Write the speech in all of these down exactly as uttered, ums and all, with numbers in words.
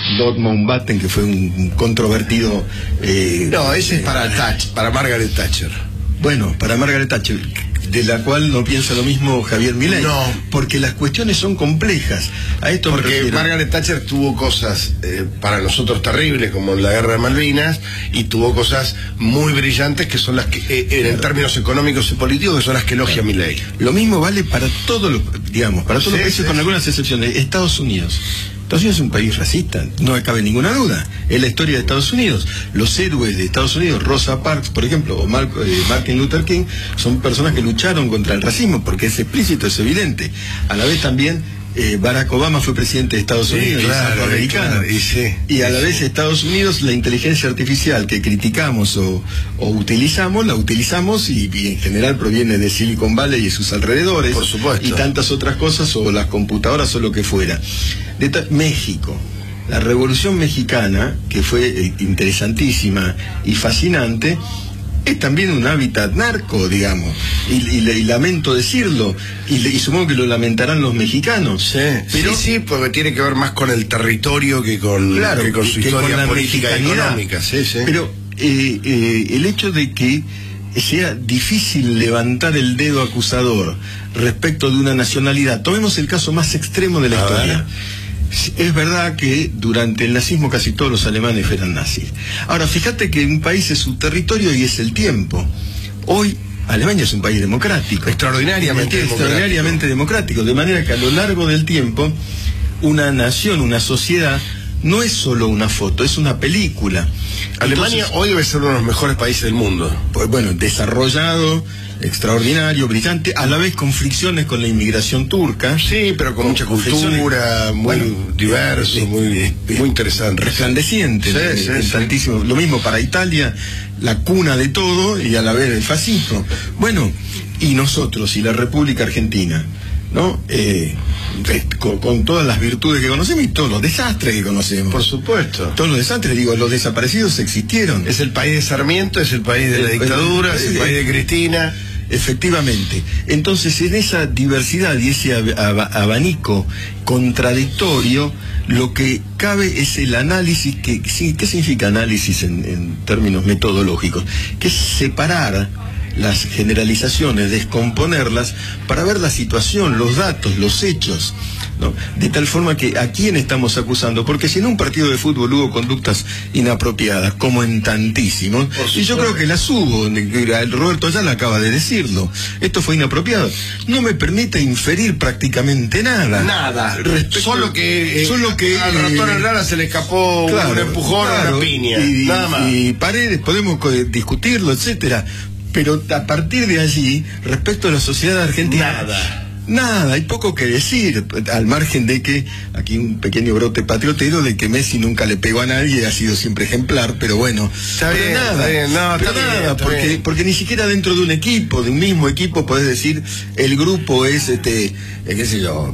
Lord Mountbatten, que fue un controvertido... Eh, no, ese es para, Thatcher, para Margaret Thatcher. Bueno, para Margaret Thatcher, de la cual no piensa lo mismo Javier Milei. No. Porque las cuestiones son complejas. A esto Porque me refiero. Margaret Thatcher tuvo cosas eh, para nosotros terribles, como la guerra de Malvinas, y tuvo cosas muy brillantes que son las que, eh, en claro. términos económicos y políticos, que son las que elogia claro. Milei. Lo mismo vale para todos los, digamos, para todos sí, los países, sí, con algunas excepciones. Estados Unidos. Estados Unidos es un país racista, no cabe ninguna duda. Es la historia de Estados Unidos. Los héroes de Estados Unidos, Rosa Parks, por ejemplo, o Mar eh, Martin Luther King, son personas que lucharon contra el racismo, porque es explícito, es evidente. A la vez también eh, Barack Obama fue presidente de Estados Unidos, sí, claro, y es afroamericano. Claro, y, sí, y a la sí. vez Estados Unidos, la inteligencia artificial que criticamos o, o utilizamos, la utilizamos y, y en general proviene de Silicon Valley y sus alrededores. Por supuesto. Y tantas otras cosas, o las computadoras o lo que fuera. De México. La Revolución Mexicana, que fue eh, interesantísima y fascinante, es también un hábitat narco, digamos, y, y, y lamento decirlo, y, y supongo que lo lamentarán los mexicanos. Sí, pero sí, sí, porque tiene que ver más con el territorio que con, claro, que con su que historia con la política y económica. Sí, sí. Pero eh, eh, el hecho de que sea difícil levantar el dedo acusador respecto de una nacionalidad, tomemos el caso más extremo de la A historia. Ver. Es verdad que durante el nazismo casi todos los alemanes eran nazis. Ahora, fíjate que un país es su territorio y es el tiempo. Hoy Alemania es un país democrático. Extraordinariamente democrático. Extraordinariamente democrático. De manera que a lo largo del tiempo, una nación, una sociedad, no es solo una foto, es una película. Alemania Entonces, hoy debe ser uno de los mejores países del mundo. Pues bueno, desarrollado, extraordinario, brillante, a la vez con fricciones con la inmigración turca. Sí, pero con, con mucha cultura, muy bueno, diverso, eh, muy, eh, muy interesante. Resplandeciente, sí, sí, sí, tantísimo. Lo mismo para Italia, la cuna de todo y a la vez el fascismo. Bueno, y nosotros, y la República Argentina, ¿no? Eh, con, con todas las virtudes que conocemos y todos los desastres que conocemos. Por supuesto. Todos los desastres, digo, los desaparecidos existieron. Es el país de Sarmiento, es el país de la el, dictadura, el, el, es el país de Cristina. Efectivamente. Entonces, en esa diversidad y ese ab ab abanico contradictorio, lo que cabe es el análisis. Que, ¿qué significa análisis en, en términos metodológicos? Que es separar las generalizaciones, descomponerlas para ver la situación, los datos, los hechos, ¿no? De tal forma que a quién estamos acusando, porque si en un partido de fútbol hubo conductas inapropiadas, como en tantísimos, y yo creo que las hubo, el Roberto Ayala acaba de decirlo, esto fue inapropiado, no me permite inferir prácticamente nada. Nada, respecto, solo que, eh, solo que al ratón Herrera se le escapó claro, un empujón claro, o una piña, y, nada más. Y Paredes, podemos discutirlo, etcétera. Pero a partir de allí, respecto a la sociedad argentina, nada. Nada, hay poco que decir, al margen de que, aquí un pequeño brote patriotero, de que Messi nunca le pegó a nadie, ha sido siempre ejemplar, pero bueno, está bien, nada, está bien, no, pero está nada, bien, está porque, bien. porque ni siquiera dentro de un equipo, de un mismo equipo, podés decir, el grupo es, este, eh, qué sé yo,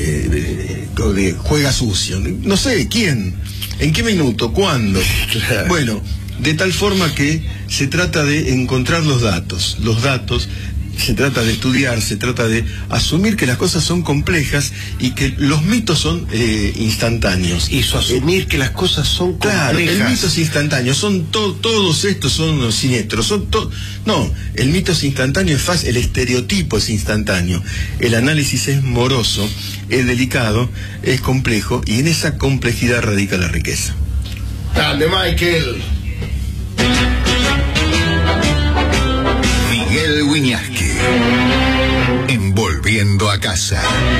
eh, eh, juega sucio, no sé, ¿quién? ¿En qué minuto? ¿Cuándo? Claro. Bueno, de tal forma que se trata de encontrar los datos, los datos, se trata de estudiar, se trata de asumir que las cosas son complejas y que los mitos son eh, instantáneos. Y eso, asumir eh, que las cosas son complejas. Claro, el mito es instantáneo, son to todos estos son siniestros, son to no, el mito es instantáneo, es fácil, el estereotipo es instantáneo, el análisis es moroso, es delicado, es complejo, y en esa complejidad radica la riqueza. Grande, Michael. Miguel Wiñaski, en Volviendo a Casa.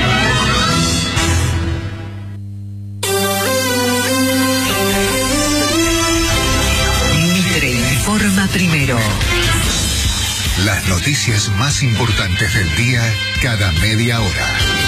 Mitre informa primero. Las noticias más importantes del día cada media hora.